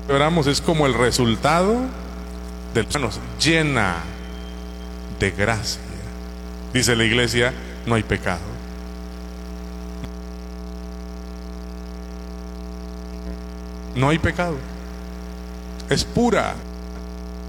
oramos es como el resultado del manos llena de gracia. Dice la iglesia, no hay pecado. No hay pecado. Es pura